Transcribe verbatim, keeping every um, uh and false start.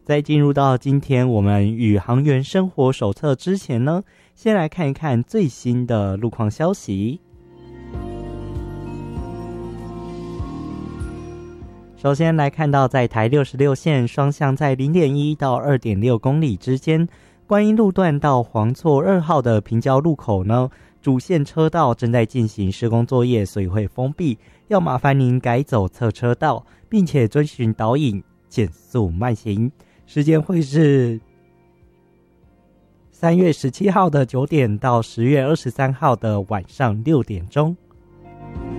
在进入到今天我们宇航员生活手册之前呢，先来看一看最新的路况消息。首先来看到在台六十六线双向在 零点一 到 二点六 公里之间，观音路段到黄厝二号的平交路口呢，主线车道正在进行施工作业，所以会封闭，要麻烦您改走侧车道，并且遵循导引减速慢行。时间会是三月十七号的九点到十月二十三号的晚上六点钟。